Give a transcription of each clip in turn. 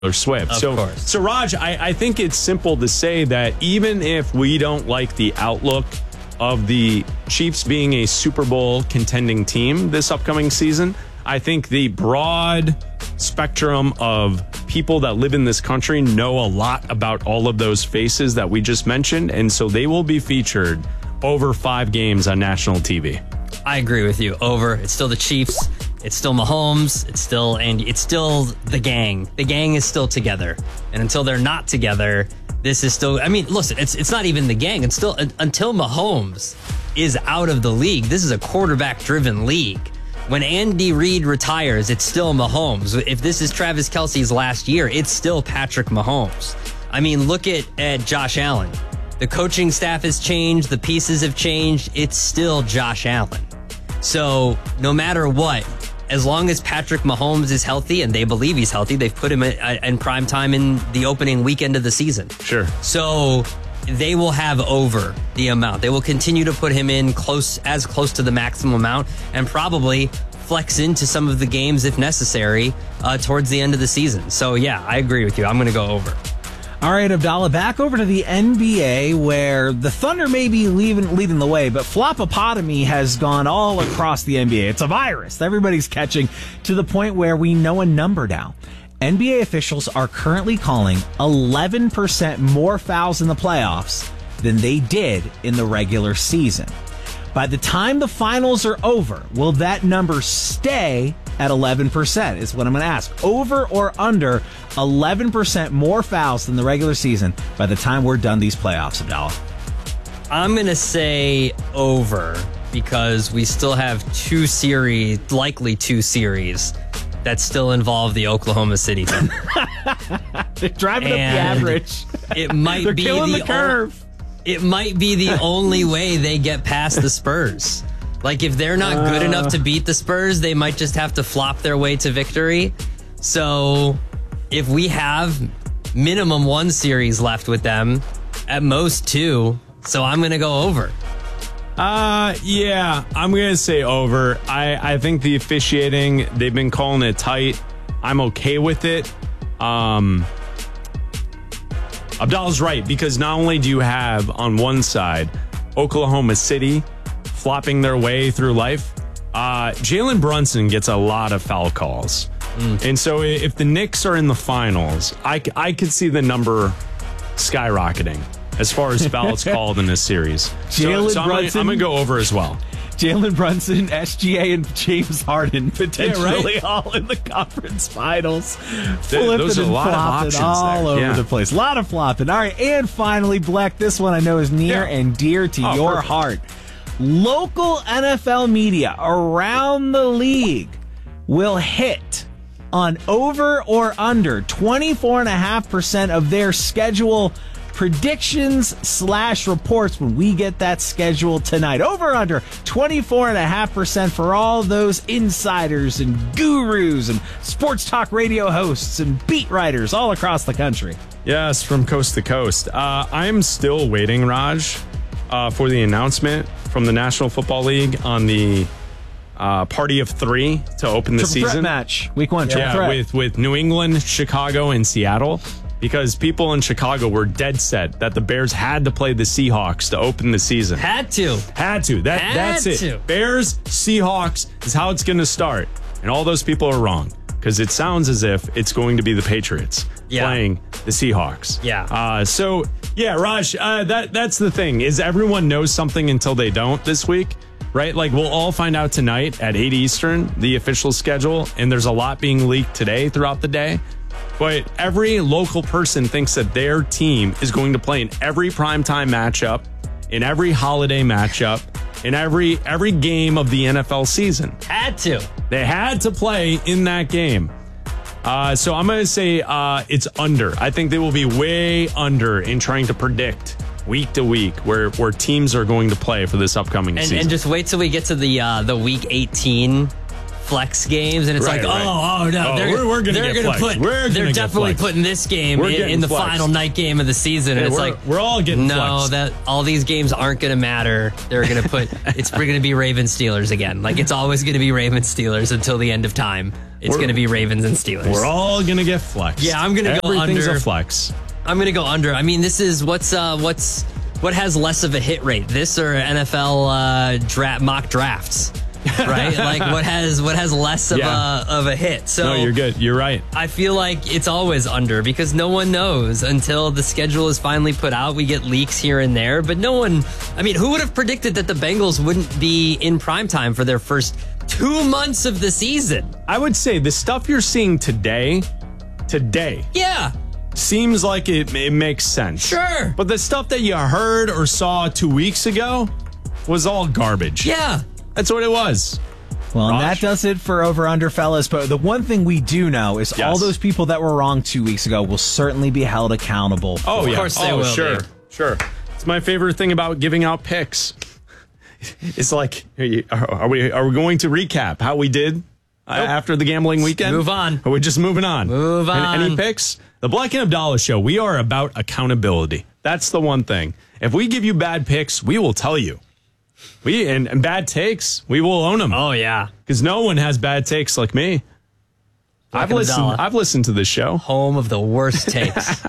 Swift. Of course. So Raj, I think it's simple to say that even if we don't like the outlook of the Chiefs being a Super Bowl contending team this upcoming season, I think the broad spectrum of people that live in this country know a lot about all of those faces that we just mentioned, and so they will be featured over 5 games on national TV. I agree with you. Over. It's still the Chiefs. It's still Mahomes. It's still Andy. It's still the gang. The gang is still together. And until they're not together, this is still, I mean, listen, it's not even the gang. It's still, until Mahomes is out of the league, this is a quarterback-driven league. When Andy Reid retires, it's still Mahomes. If this is Travis Kelce's last year, it's still Patrick Mahomes. I mean, look at Josh Allen. The coaching staff has changed. The pieces have changed. It's still Josh Allen. So no matter what, as long as Patrick Mahomes is healthy, and they believe he's healthy, they've put him in prime time in the opening weekend of the season. Sure. So they will have over the amount. They will continue to put him in as close to the maximum amount, and probably flex into some of the games if necessary towards the end of the season. So yeah, I agree with you. I'm going to go over. All right, Abdallah, back over to the NBA, where the Thunder may be leading the way, but flopopotomy has gone all across the NBA. It's a virus that everybody's catching, to the point where we know a number now. NBA officials are currently calling 11% more fouls in the playoffs than they did in the regular season. By the time the finals are over, will that number stay at 11%? Is what I'm going to ask. Over or under 11% more fouls than the regular season by the time we're done these playoffs, Abdallah? I'm going to say over, because we still have likely two series that still involve the Oklahoma City Thunder. They're driving up the average. It might They're be killing the curve. It might be the only way they get past the Spurs. Like, if they're not good enough to beat the Spurs, they might just have to flop their way to victory. So if we have minimum 1 series left with them, at most 2, so I'm going to go over. Yeah, I'm going to say over. I think the officiating, they've been calling it tight. I'm okay with it. Abdallah's right, because not only do you have on one side Oklahoma City flopping their way through life, Jalen Brunson gets a lot of foul calls. And so if the Knicks are in the finals, I could see the number skyrocketing as far as fouls called in this series. So I'm going to go over as well. Jalen Brunson, SGA, and James Harden potentially all in the conference finals. Those are a lot of options all over the place. A lot of flopping. All right, and finally, Bleck, this one I know is near and dear to your heart. Local NFL media around the league will hit on over or under 24.5% of their schedule predictions / reports when we get that schedule tonight. Over under 24.5% for all those insiders and gurus and sports talk radio hosts and beat writers all across the country. Yes, from coast to coast. I'm still waiting, Raj, for the announcement from the National Football League on the party of 3 to open the season. Threat match, week 1. Threat. with New England, Chicago, and Seattle. Because people in Chicago were dead set that the Bears had to play the Seahawks to open the season. Had to. That's it. Bears, Seahawks is how it's going to start. And all those people are wrong. Because it sounds as if it's going to be the Patriots playing the Seahawks. Yeah. Raj, that's the thing, is everyone knows something until they don't this week. Right? Like, we'll all find out tonight at 8 Eastern, the official schedule. And there's a lot being leaked today throughout the day. But every local person thinks that their team is going to play in every primetime matchup, in every holiday matchup, in every game of the NFL season. Had to. They had to play in that game. So I'm going to say it's under. I think they will be way under in trying to predict week to week where teams are going to play for this upcoming season. And just wait till we get to the week 18 flex games, and it's no, they're definitely putting this game in the final night game of the season, and we're all getting flexed. That all these games aren't going to matter. They're going to put it's going to be Ravens Steelers again. Like, it's always going to be Ravens Steelers until the end of time. it's going to be Ravens and Steelers. We're all going to get flexed. Yeah, I'm going to go under. Everything's a flex. I'm going to go under. I mean, this is what has less of a hit rate, this or NFL mock drafts, right? Like what has less of a hit. So no, you're good. You're right. I feel like it's always under because no one knows until the schedule is finally put out. We get leaks here and there, but no one. I mean, who would have predicted that the Bengals wouldn't be in primetime for their first 2 months of the season? I would say the stuff you're seeing today, Yeah. seems like it makes sense. Sure. But the stuff that you heard or saw 2 weeks ago was all garbage. Yeah. That's what it was. Well, and Raj? that does it for Over Under, fellas. But the one thing we do know is all those people that were wrong 2 weeks ago will certainly be held accountable. Oh, yeah. Of course they will Sure. be. Sure. It's my favorite thing about giving out picks. It's like, are we going to recap how we did after the gambling weekend? Move on. Or are we just moving on? Move on. Any picks? The Black and Abdallah Show, we are about accountability. That's the one thing. If we give you bad picks, we will tell you. And bad takes, we will own them. Oh, yeah. Because no one has bad takes like me. Black and Abdallah. I've listened to this show. Home of the worst takes.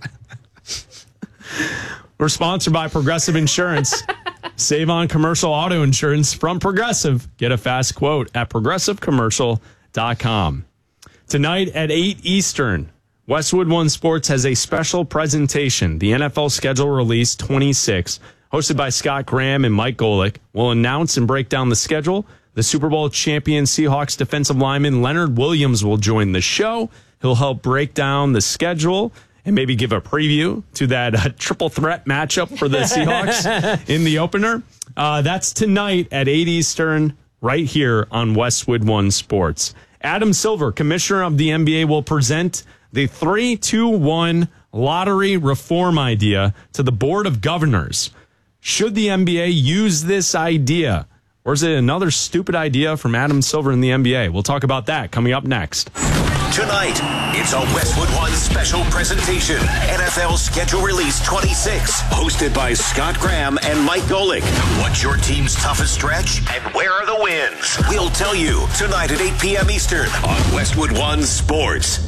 We're sponsored by Progressive Insurance. Save on commercial auto insurance from Progressive. Get a fast quote at progressivecommercial.com. Tonight at 8 Eastern, Westwood One Sports has a special presentation. The NFL Schedule Release 26, hosted by Scott Graham and Mike Golick, will announce and break down the schedule. The Super Bowl champion Seahawks defensive lineman Leonard Williams will join the show. He'll help break down the schedule and maybe give a preview to that triple threat matchup for the Seahawks in the opener. That's tonight at 8 Eastern, right here on Westwood One Sports. Adam Silver, commissioner of the NBA, will present the 3-2-1 lottery reform idea to the Board of Governors. Should the NBA use this idea? Or is it another stupid idea from Adam Silver in the NBA? We'll talk about that coming up next. Tonight, it's a Westwood One special presentation. NFL Schedule Release 26, hosted by Scott Graham and Mike Golick. What's your team's toughest stretch and where are the wins? We'll tell you tonight at 8 p.m. Eastern on Westwood One Sports.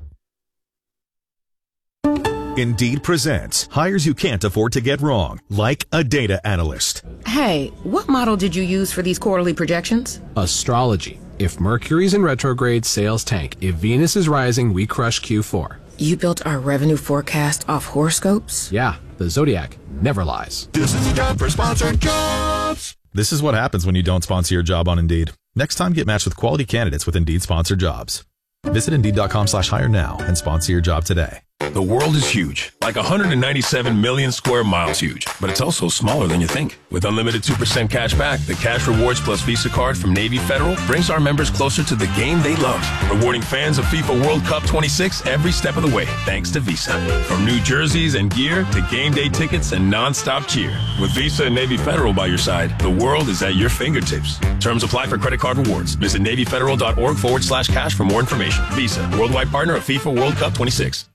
Indeed presents hires you can't afford to get wrong, like a data analyst. Hey, what model did you use for these quarterly projections? Astrology. If Mercury's in retrograde, sales tank. If Venus is rising, we crush Q4. You built our revenue forecast off horoscopes? Yeah, the Zodiac never lies. This is time for sponsored jobs. This is what happens when you don't sponsor your job on Indeed. Next time, get matched with quality candidates with Indeed sponsored jobs. Visit Indeed.com/hire now and sponsor your job today. The world is huge, like 197 million square miles huge, but it's also smaller than you think. With unlimited 2% cash back, the Cash Rewards Plus Visa card from Navy Federal brings our members closer to the game they love, rewarding fans of FIFA World Cup 26 every step of the way, thanks to Visa. From new jerseys and gear to game day tickets and non-stop cheer. With Visa and Navy Federal by your side, the world is at your fingertips. Terms apply for credit card rewards. Visit NavyFederal.org/cash for more information. Visa, worldwide partner of FIFA World Cup 26.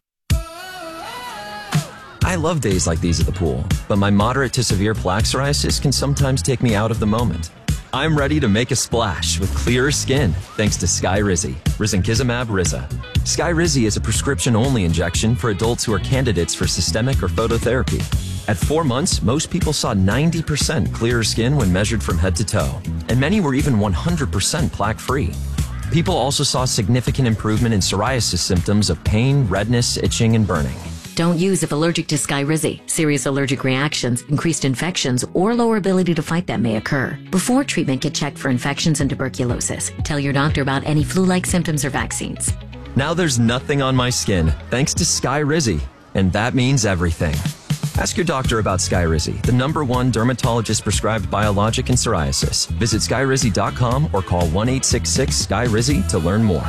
I love days like these at the pool, but my moderate to severe plaque psoriasis can sometimes take me out of the moment. I'm ready to make a splash with clearer skin thanks to Skyrizi, risankizumab Riza. Skyrizi is a prescription-only injection for adults who are candidates for systemic or phototherapy. At 4 months, most people saw 90% clearer skin when measured from head to toe, and many were even 100% plaque-free. People also saw significant improvement in psoriasis symptoms of pain, redness, itching, and burning. Don't use if allergic to Skyrizi. Serious allergic reactions, increased infections, or lower ability to fight them may occur. Before treatment, get checked for infections and tuberculosis. Tell your doctor about any flu-like symptoms or vaccines. Now there's nothing on my skin thanks to Skyrizi, and that means everything. Ask your doctor about Skyrizi, the #1 dermatologist-prescribed biologic in psoriasis. Visit Skyrizi.com or call 1-866-SKY-RIZI to learn more.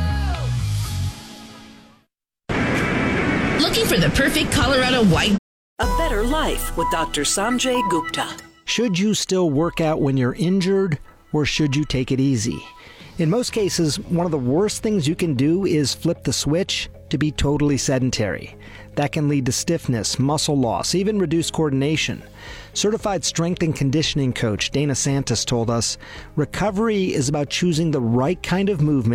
Looking for the perfect Colorado white? A better life with Dr. Sanjay Gupta. Should you still work out when you're injured, or should you take it easy? In most cases, one of the worst things you can do is flip the switch to be totally sedentary. That can lead to stiffness, muscle loss, even reduced coordination. Certified strength and conditioning coach Dana Santos told us, recovery is about choosing the right kind of movement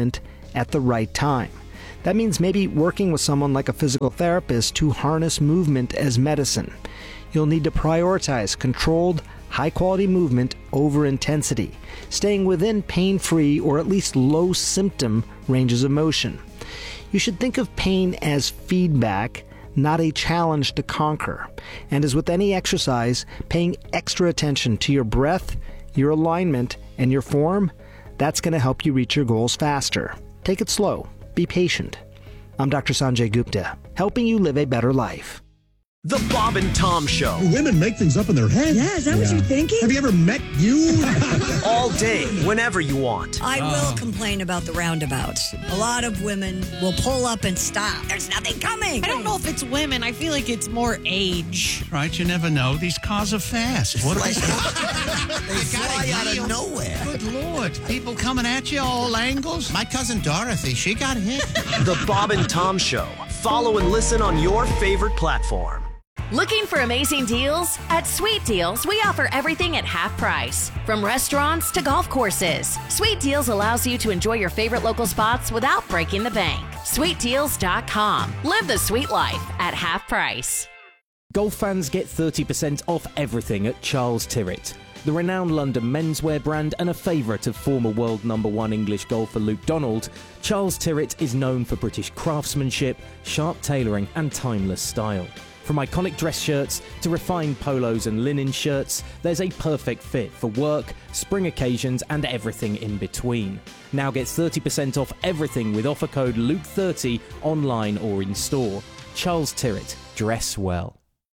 at the right time. That means maybe working with someone like a physical therapist to harness movement as medicine. You'll need to prioritize controlled, high-quality movement over intensity, staying within pain-free or at least low-symptom ranges of motion. You should think of pain as feedback, not a challenge to conquer. And as with any exercise, paying extra attention to your breath, your alignment, and your form, that's going to help you reach your goals faster. Take it slow. Be patient. I'm Dr. Sanjay Gupta, helping you live a better life. The Bob and Tom Show. Women make things up in their head. Yeah, is that what you're thinking? Have you ever met you? All day, whenever you want. I will complain about the roundabouts. A lot of women will pull up and stop. There's nothing coming. I don't know if it's women. I feel like it's more age. Right, you never know. These cars are fast. What They fly out of nowhere. Good Lord. People coming at you all angles. My cousin Dorothy, she got hit. The Bob and Tom Show. Follow and listen on your favorite platform. Looking for amazing deals? At Sweet Deals, we offer everything at half price. From restaurants to golf courses, Sweet Deals allows you to enjoy your favorite local spots without breaking the bank. SweetDeals.com. Live the sweet life at half price. Golf fans get 30% off everything at Charles Tyrrett. The renowned London menswear brand and a favourite of former world #1 English golfer Luke Donald, Charles Tyrrett is known for British craftsmanship, sharp tailoring and timeless style. From iconic dress shirts to refined polos and linen shirts, there's a perfect fit for work, spring occasions and everything in between. Now get 30% off everything with offer code LUKE30 online or in store. Charles Tyrrett, dress well.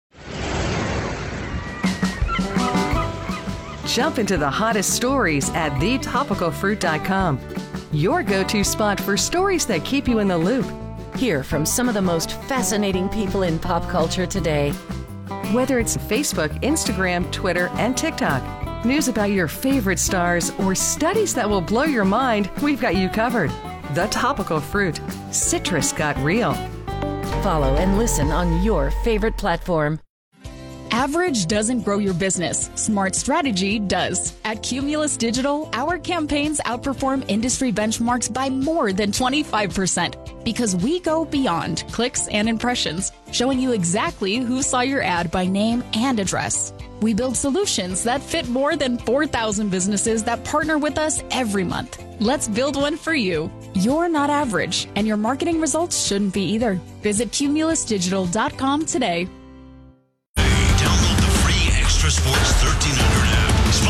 Jump into the hottest stories at thetopicalfruit.com. Your go-to spot for stories that keep you in the loop. Hear from some of the most fascinating people in pop culture today. Whether it's Facebook, Instagram, Twitter, and TikTok, news about your favorite stars, or studies that will blow your mind, we've got you covered. The Topical Fruit. Citrus got real. Follow and listen on your favorite platform. Average doesn't grow your business. Smart strategy does. At Cumulus Digital, our campaigns outperform industry benchmarks by more than 25% because we go beyond clicks and impressions, showing you exactly who saw your ad by name and address. We build solutions that fit more than 4,000 businesses that partner with us every month. Let's build one for you. You're not average, and your marketing results shouldn't be either. Visit cumulusdigital.com today. Download the free Extra Sports